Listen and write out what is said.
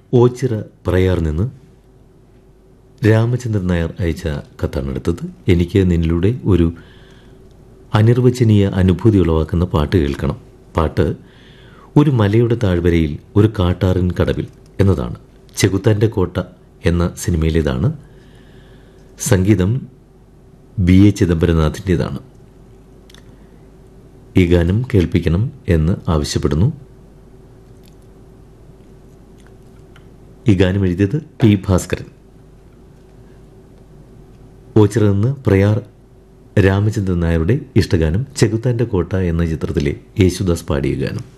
ഓച്ചിറ പ്രയാർ നിന്ന് രാമചന്ദ്രൻ നായർ അയച്ച കത്താണെടുത്തത്. എനിക്ക് നിന്നിലൂടെ ഒരു അനിർവചനീയ അനുഭൂതി ഉളവാക്കുന്ന പാട്ട് കേൾക്കണം. പാട്ട് ഒരു മലയുടെ താഴ്വരയിൽ ഒരു കാട്ടാറിൻ കടവിൽ എന്നതാണ്. ചെകുത്താൻ്റെ കോട്ട എന്ന സിനിമയിലേതാണ്. സംഗീതം BA ചിദംബരനാഥിൻ്റേതാണ്. ഈ ഗാനം കേൾപ്പിക്കണം എന്ന് ആവശ്യപ്പെടുന്നു. ഈ ഗാനം എഴുതിയത് P. ഭാസ്കരൻ. ഓച്ചിറ നിന്ന് പ്രയാർ രാമചന്ദ്രൻ നായരുടെ ഇഷ്ടഗാനം ചെകുത്താൻ്റെ കോട്ട എന്ന ചിത്രത്തിലെ യേശുദാസ് പാടിയ ഗാനം.